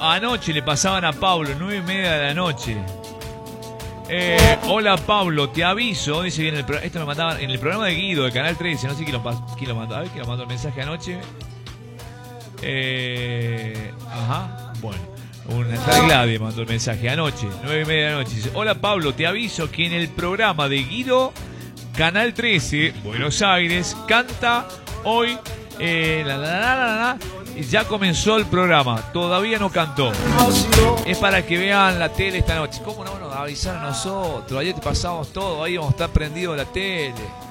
anoche le pasaban a Pablo, 9:30 de la noche. Hola Pablo, te aviso, dice bien esto lo mandaban en el programa de Guido de Canal 13, no sé quién lo mandó, a ver quién lo mandó el mensaje anoche. Ajá, bueno, una tal Gladys mandó el mensaje anoche, 9:30 de la noche. Dice, hola Pablo, te aviso que en el programa de Guido, Canal 13, Buenos Aires, canta hoy, ya comenzó el programa, todavía no cantó. Es para que vean la tele esta noche. ¿Cómo no nos avisaron a nosotros? Ayer te pasamos todo, ahí vamos a estar prendidos la tele.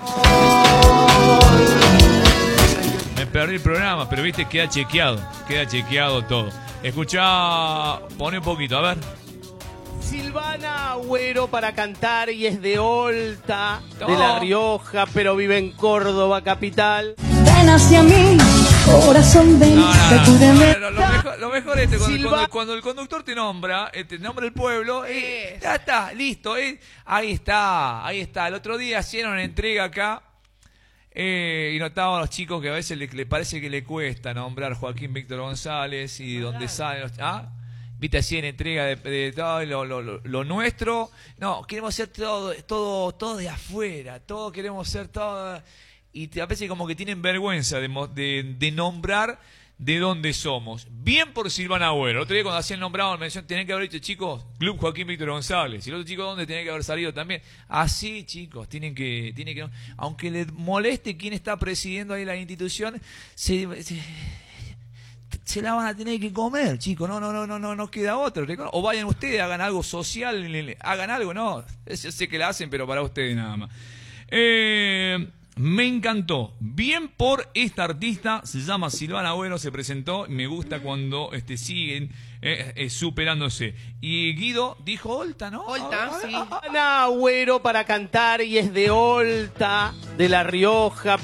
Me perdí el programa, pero viste, queda chequeado todo. Escuchá, pone un poquito, a ver. Silvana Agüero para cantar y es de Olta, de La Rioja, pero vive en Córdoba, capital. Ven hacia mí, corazón de Lo mejor es cuando el conductor te nombra el pueblo, ya está, listo, ahí está. El otro día hicieron una entrega acá y notaban a los chicos que a veces le parece que le cuesta nombrar Joaquín Víctor González y donde salen los... Viste, así en entrega de todo lo nuestro. No, queremos ser todo de afuera. Todo queremos ser todo. Y a veces como que tienen vergüenza de nombrar de dónde somos. Bien por Silvana Agüero. El otro día cuando hacían nombrado, tenían que haber dicho, chicos, Club Joaquín Víctor González. Y el otro chico, ¿dónde tenía que haber salido también? Así, chicos, tienen que aunque les moleste quién está presidiendo ahí la institución, se la van a tener que comer, chicos, no queda otro. O vayan ustedes, hagan algo social, hagan algo, no. Yo sé que la hacen, pero para ustedes nada más. Me encantó. Bien por esta artista, se llama Silvana Agüero, se presentó. Me gusta cuando siguen superándose. Y Guido dijo Olta, ¿no? Olta, sí. Silvana Agüero para cantar y es de Olta, de La Rioja.